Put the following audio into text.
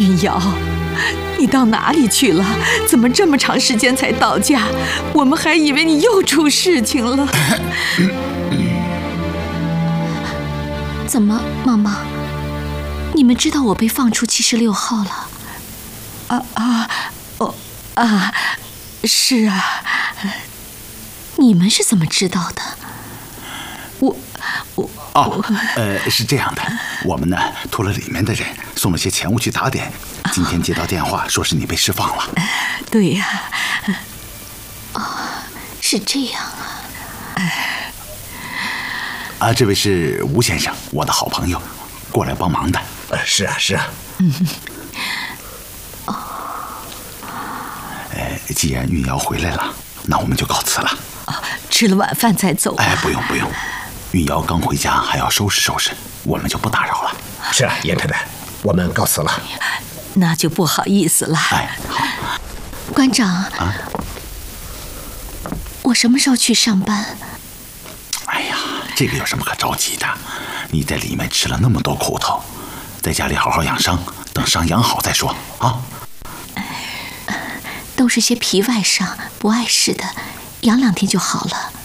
云瑶，你到哪里去了？怎么这么长时间才到家？我们还以为你又出事情了。 怎么，妈妈？你们知道我被放出76号了？ 是啊。 你们是怎么知道的？ 是这样的，我们呢托了里面的人送了些钱物去打点。今天接到电话，说是你被释放了。 对呀。 是这样啊。 这位是吴先生，我的好朋友，过来帮忙的。 是啊。 既然运瑶回来了，那我们就告辞了。 吃了晚饭再走。 不用，运瑶刚回家，还要收拾收拾，我们就不打扰了。 是啊，严太太，我们告辞了。 那就不好意思了。 好。 馆长，我什么时候去上班？ 这个有什么可着急的？你在里面吃了那么多苦头，在家里好好养伤，等伤养好再说啊。 都是些皮外伤，不碍事的，养2天就好了。